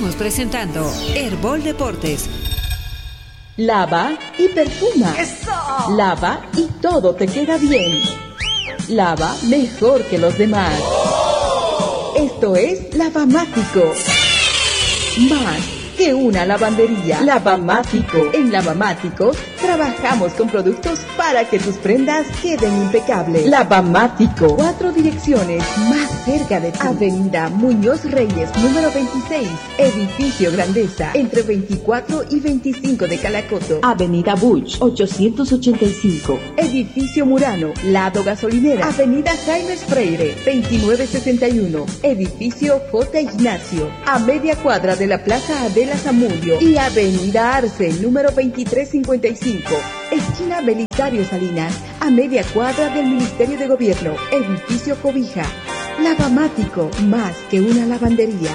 Estamos presentando Herbol Deportes. Lava y perfuma. ¡Eso! Lava y todo te queda bien. Lava mejor que los demás. Esto es Lavamático. Más que una lavandería. Lavamático. En Lavamático trabajamos con productos para que tus prendas queden impecables. Lavamático. 4 direcciones más cerca de ti. Avenida Muñoz Reyes, número 26. Edificio Grandeza, entre 24 y 25 de Calacoto. Avenida Buch, 885. Edificio Murano, lado gasolinera. Avenida Jaime Freire, 2961. Edificio J. Ignacio, a media cuadra de la Plaza Adela Zamudio. Y Avenida Arce, número 2355. Esquina Belisario Salinas, a media cuadra del Ministerio de Gobierno. Edificio Cobija. Lavamático, más que una lavandería.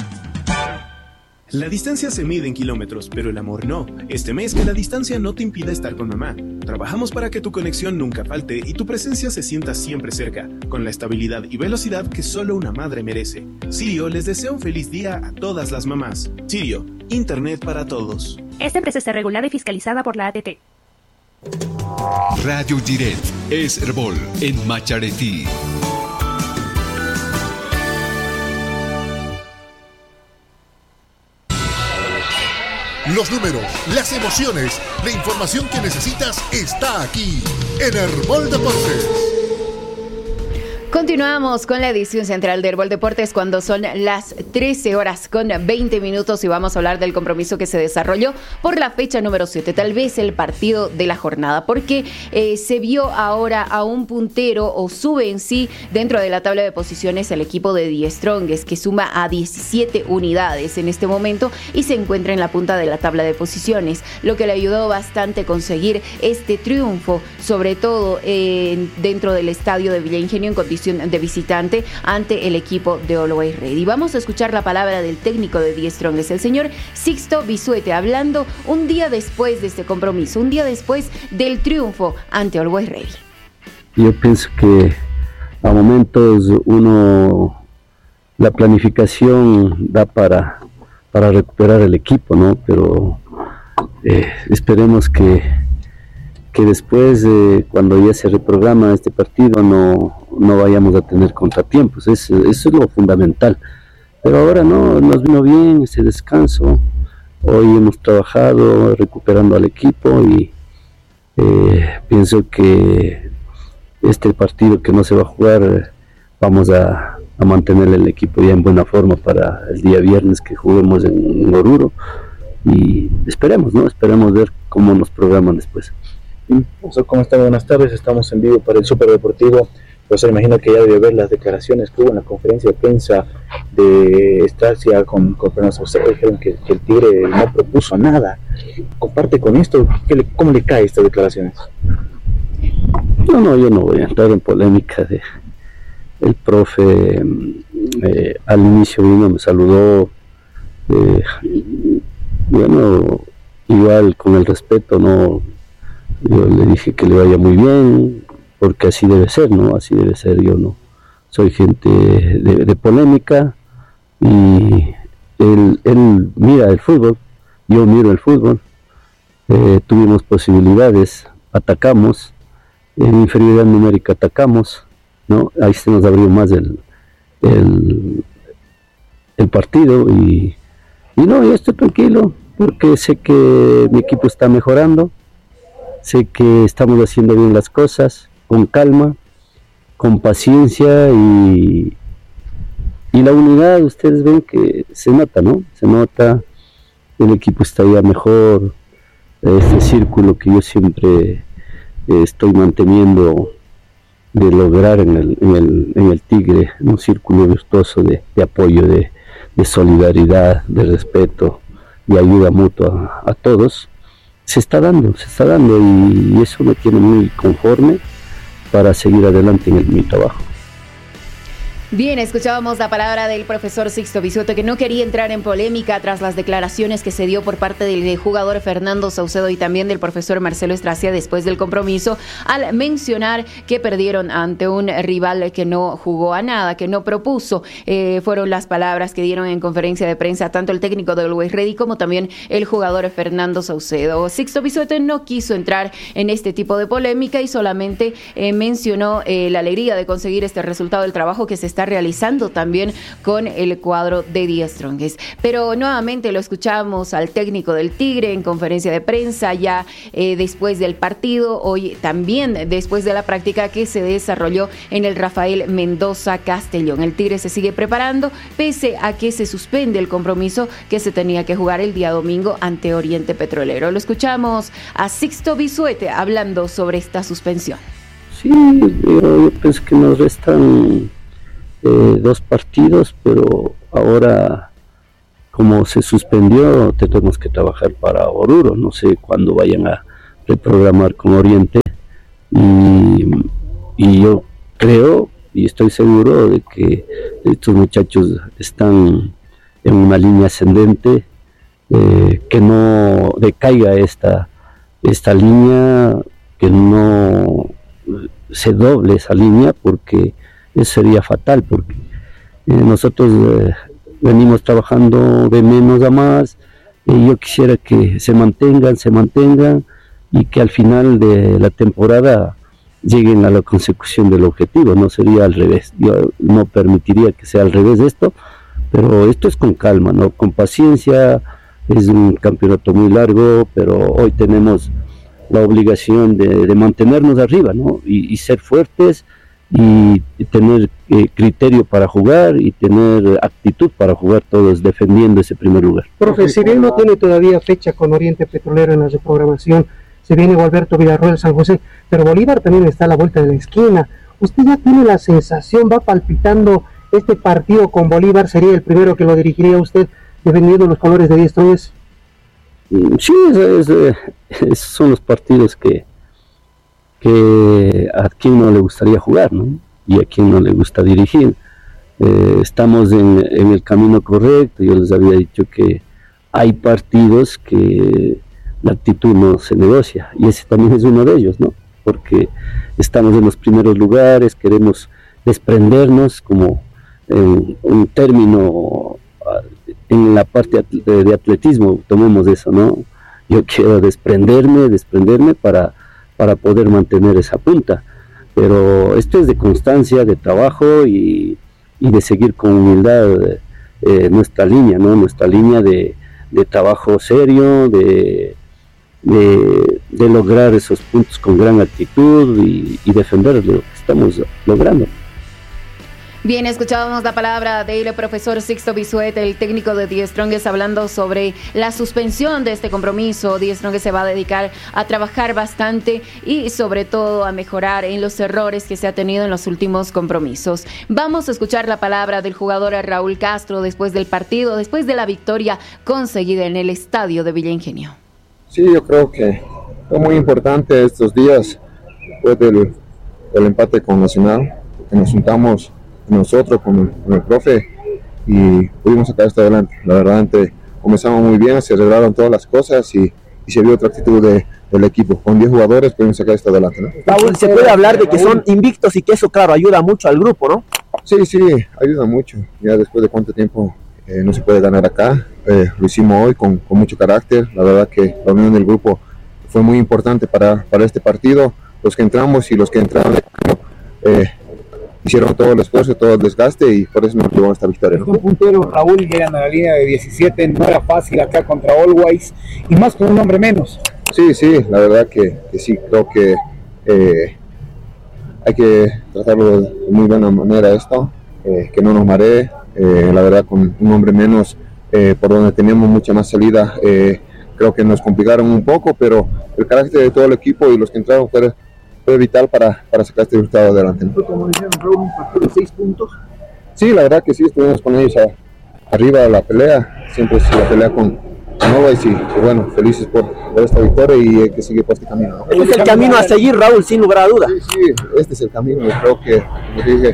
La distancia se mide en kilómetros, pero el amor no. Este mes que la distancia no te impida estar con mamá. Trabajamos para que tu conexión nunca falte y tu presencia se sienta siempre cerca, con la estabilidad y velocidad que solo una madre merece. Sirio les desea un feliz día a todas las mamás. Sirio, Internet para todos. Esta empresa está regulada y fiscalizada por la ATT. Radio Direct es Herbol en Macharetí. Los números, las emociones, la información que necesitas está aquí en Herbol Deportes. Continuamos con la edición central de Herbol Deportes cuando son las 13 horas con 20 minutos y vamos a hablar del compromiso que se desarrolló por la fecha número 7, tal vez el partido de la jornada, porque se vio ahora a un puntero o sube en sí dentro de la tabla de posiciones el equipo de Die Strongest, que suma a 17 unidades en este momento y se encuentra en la punta de la tabla de posiciones, lo que le ayudó bastante conseguir este triunfo, sobre todo dentro del estadio de Villa Ingenio en condición de visitante ante el equipo de Always Ready. Vamos a escuchar la palabra del técnico de Die Strongest, el señor Sixto Bisuete, hablando un día después de este compromiso, un día después del triunfo ante Always Ready. Yo pienso que a momentos la planificación da para recuperar el equipo, ¿no? Pero esperemos que después, cuando ya se reprograma este partido, no vayamos a tener contratiempos. Eso es lo fundamental. Pero ahora no, nos vino bien ese descanso. Hoy hemos trabajado recuperando al equipo y pienso que este partido que no se va a jugar, vamos a mantener el equipo ya en buena forma para el día viernes que juguemos en Oruro. Y esperemos ver cómo nos programan después. ¿Cómo están? Buenas tardes, estamos en vivo para el Superdeportivo. Pues me imagino que ya debe ver las declaraciones que hubo en la conferencia de prensa de Estacia con Fernando Saucedo. Dijeron que el Tigre no propuso nada. Comparte con esto, ¿cómo le cae estas declaraciones? No, yo no voy a entrar en polémica. El profe al inicio vino, me saludó, bueno, igual con el respeto, no. Yo le dije que le vaya muy bien, porque así debe ser, ¿no? Así debe ser. Yo no soy gente de polémica y él mira el fútbol, yo miro el fútbol. Tuvimos posibilidades, atacamos, en inferioridad numérica atacamos, ¿no? Ahí se nos abrió más el partido y no, yo estoy tranquilo porque sé que mi equipo está mejorando. Sé que estamos haciendo bien las cosas, con calma, con paciencia y la unidad, ustedes ven que se nota, ¿no? Se nota, el equipo está ya mejor, este círculo que yo siempre estoy manteniendo de lograr en el Tigre, un círculo virtuoso de apoyo, de solidaridad, de respeto y ayuda mutua a todos. Se está dando y eso me tiene muy conforme para seguir adelante en mi trabajo. Bien, escuchábamos la palabra del profesor Sixto Bisuete, que no quería entrar en polémica tras las declaraciones que se dio por parte del jugador Fernando Saucedo y también del profesor Marcelo Estracia después del compromiso, al mencionar que perdieron ante un rival que no jugó a nada, que no propuso. Fueron las palabras que dieron en conferencia de prensa tanto el técnico de Always Ready como también el jugador Fernando Saucedo. Sixto Bisuete no quiso entrar en este tipo de polémica y solamente mencionó la alegría de conseguir este resultado del trabajo que se está realizando también con el cuadro de The Strongest. Pero nuevamente lo escuchamos al técnico del Tigre en conferencia de prensa ya después del partido, hoy también después de la práctica que se desarrolló en el Rafael Mendoza Castellón. El Tigre se sigue preparando pese a que se suspende el compromiso que se tenía que jugar el día domingo ante Oriente Petrolero. Lo escuchamos a Sixto Bisuete hablando sobre esta suspensión. Sí, yo pienso que nos restan 2 partidos, pero ahora como se suspendió tenemos que trabajar para Oruro, no sé cuándo vayan a reprogramar con Oriente y yo creo y estoy seguro de que estos muchachos están en una línea ascendente, que no decaiga esta línea, que no se doble esa línea, porque eso sería fatal, porque nosotros venimos trabajando de menos a más, y yo quisiera que se mantengan y que al final de la temporada lleguen a la consecución del objetivo. No sería al revés, yo no permitiría que sea al revés de esto, pero esto es con calma, ¿no? Con paciencia. Es un campeonato muy largo, pero hoy tenemos la obligación de mantenernos arriba, ¿no? Y ser fuertes y tener criterio para jugar y tener actitud para jugar todos defendiendo ese primer lugar. Profe, si bien no tiene todavía fecha con Oriente Petrolero en la reprogramación, se viene Gualberto Villarroel San José, pero Bolívar también está a la vuelta de la esquina. ¿Usted ya tiene la sensación, va palpitando este partido con Bolívar? ¿Sería el primero que lo dirigiría usted defendiendo los colores de The Strongest? Sí, esos son los partidos que a quien no le gustaría jugar, ¿no? Y a quien no le gusta dirigir. Estamos en el camino correcto. Yo les había dicho que hay partidos que la actitud no se negocia, y ese también es uno de ellos, ¿no? Porque estamos en los primeros lugares, queremos desprendernos, como en un término en la parte de atletismo, tomemos eso, ¿no? Yo quiero desprenderme para poder mantener esa punta, pero esto es de constancia, de trabajo y de seguir con humildad nuestra línea, ¿no? Nuestra línea de trabajo serio, de lograr esos puntos con gran actitud y defender lo que estamos logrando. Bien, escuchábamos la palabra del profesor Sixto Bisuete, el técnico de The Strongest, hablando sobre la suspensión de este compromiso. The Strongest se va a dedicar a trabajar bastante y sobre todo a mejorar en los errores que se ha tenido en los últimos compromisos. Vamos a escuchar la palabra del jugador Raúl Castro después del partido, después de la victoria conseguida en el estadio de Villa Ingenio. Sí, yo creo que fue muy importante estos días después del empate con Nacional, que nos juntamos nosotros con el profe y pudimos sacar esto adelante. La verdad, comenzamos muy bien, se arreglaron todas las cosas y se vio otra actitud del equipo. Con 10 jugadores pudimos sacar esto adelante, ¿no? Raúl, se puede hablar de que son invictos y que eso, claro, ayuda mucho al grupo, ¿no? Sí, ayuda mucho. Ya después de cuánto tiempo no se puede ganar acá, lo hicimos hoy con mucho carácter. La verdad que la unión del grupo fue muy importante para este partido. Los que entramos y los que entraron hicieron todo el esfuerzo, todo el desgaste y por eso nos llevó a esta victoria, ¿no? Un puntero, Raúl, llegan a la línea de 17, no era fácil acá contra Always y más con un hombre menos. Sí, la verdad que sí, creo que hay que tratarlo de muy buena manera esto, que no nos maree, la verdad con un hombre menos, por donde teníamos mucha más salida, creo que nos complicaron un poco, pero el carácter de todo el equipo y los que entraron fue vital para sacar este resultado adelante, ¿no? ¿Fue, como dijeron, Raúl, un partido de 6 puntos? Sí, la verdad que sí, estuvimos con ellos arriba de la pelea, siempre es la pelea con Always y bueno, felices por esta victoria y hay que seguir por este camino, ¿no? Este es el camino a seguir, Raúl, sin lugar a dudas. Sí, este es el camino, yo creo que, como dije,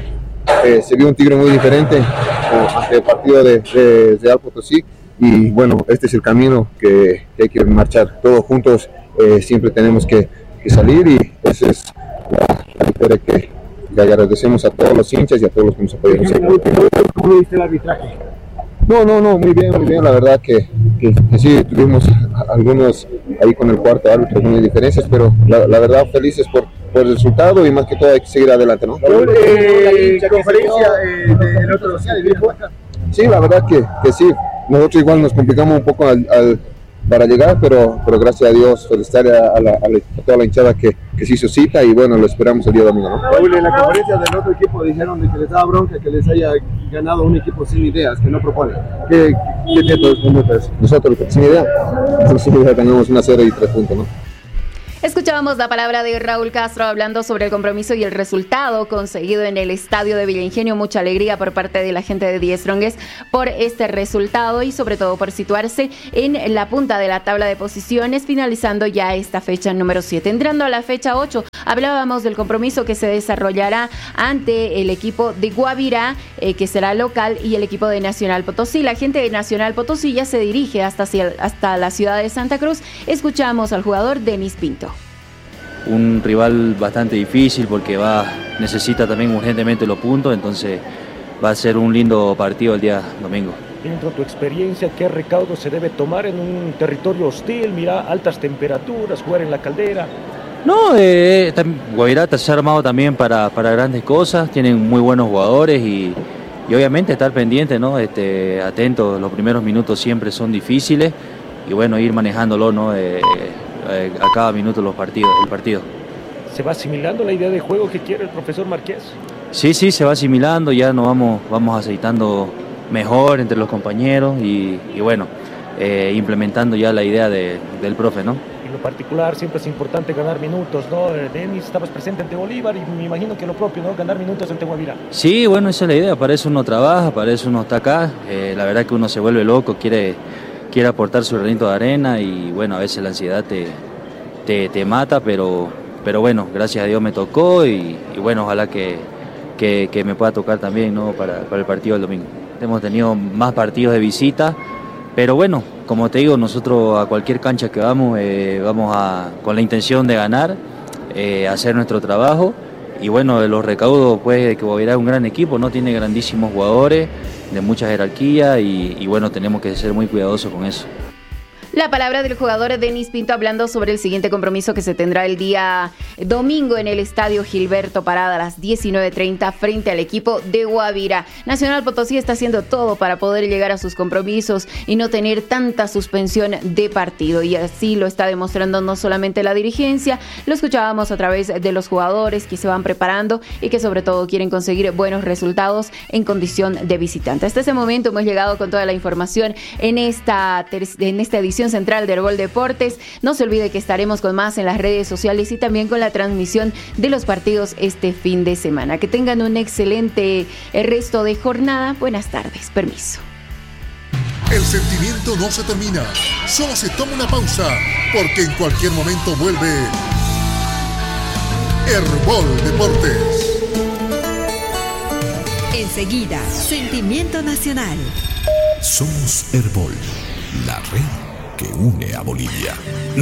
se vio un Tigre muy diferente ante el partido de Real Potosí, y bueno, este es el camino que hay que marchar todos juntos. Siempre tenemos que salir, y esa es la victoria que agradecemos a todos los hinchas y a todos los que nos apoyan. ¿Cómo viste el arbitraje? No, muy bien, la verdad que sí, tuvimos algunos ahí con el cuarto árbitro, algunas diferencias, pero la verdad felices por el resultado, y más que todo hay que seguir adelante, ¿no? Conferencia del otro grupo. Sí, la verdad que sí, nosotros igual nos complicamos un poco para llegar, pero gracias a Dios, felicitar a toda la hinchada que se hizo cita, y bueno, lo esperamos el día domingo, ¿no? Raúl, en la conferencia del otro equipo dijeron de que les daba bronca que les haya ganado un equipo sin ideas, que no propone. ¿Qué te respondes? Nosotros sin idea ganamos 1-0 y 3 puntos, ¿no? Escuchábamos la palabra de Raúl Castro hablando sobre el compromiso y el resultado conseguido en el estadio de Villa Ingenio. Mucha alegría por parte de la gente de The Strongest por este resultado, y sobre todo por situarse en la punta de la tabla de posiciones, finalizando ya esta fecha número 7. Entrando a la fecha 8, hablábamos del compromiso que se desarrollará ante el equipo de Guavirá, que será local, y el equipo de Nacional Potosí. La gente de Nacional Potosí ya se dirige hasta la ciudad de Santa Cruz. Escuchamos al jugador Denis Pinto. Un rival bastante difícil porque necesita también urgentemente los puntos, entonces va a ser un lindo partido el día domingo. Dentro de tu experiencia, ¿qué recaudo se debe tomar en un territorio hostil? Mira, altas temperaturas, jugar en la caldera. No, Guavirá se ha armado también para grandes cosas, tienen muy buenos jugadores, y obviamente estar pendiente, ¿no? Atento, los primeros minutos siempre son difíciles, y bueno, ir manejándolo, ¿no? A cada minuto el partido. ¿Se va asimilando la idea de juego que quiere el profesor Márquez? Sí, se va asimilando, ya nos vamos aceitando mejor entre los compañeros, y bueno, implementando ya la idea del profe, ¿no? En lo particular siempre es importante ganar minutos, ¿no? Denis, estabas presente ante Bolívar, y me imagino que lo propio, ¿no? Ganar minutos ante Guavirá. Sí, bueno, esa es la idea, para eso uno trabaja, para eso uno está acá, la verdad que uno se vuelve loco, quiere aportar su granito de arena, y bueno, a veces la ansiedad te mata, pero bueno, gracias a Dios me tocó, y bueno, ojalá que me pueda tocar también, ¿no? para el partido del domingo. Hemos tenido más partidos de visita, pero bueno, como te digo, nosotros a cualquier cancha que vamos con la intención de ganar, hacer nuestro trabajo, y bueno, de los recaudos, pues, que Guavirá es un gran equipo, ¿no? Tiene grandísimos jugadores de mucha jerarquía, y bueno, tenemos que ser muy cuidadosos con eso. La palabra del jugador Denis Pinto hablando sobre el siguiente compromiso que se tendrá el día domingo en el estadio Gilberto Parada a las 19:30 frente al equipo de Guavirá. Nacional Potosí está haciendo todo para poder llegar a sus compromisos y no tener tanta suspensión de partido, y así lo está demostrando no solamente la dirigencia, lo escuchábamos a través de los jugadores que se van preparando y que sobre todo quieren conseguir buenos resultados en condición de visitante. Hasta ese momento hemos llegado con toda la información en esta edición central de Herbol Deportes. No se olvide que estaremos con más en las redes sociales y también con la transmisión de los partidos este fin de semana. Que tengan un excelente resto de jornada. Buenas tardes. Permiso. El sentimiento no se termina, solo se toma una pausa, porque en cualquier momento vuelve Herbol Deportes. Enseguida, Sentimiento Nacional. Somos Herbol, la red que une a Bolivia.